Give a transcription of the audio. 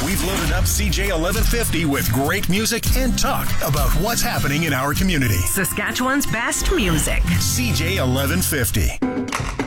We've loaded up CJ 1150 with great music and talk about what's happening in our community. Saskatchewan's best music. CJ 1150.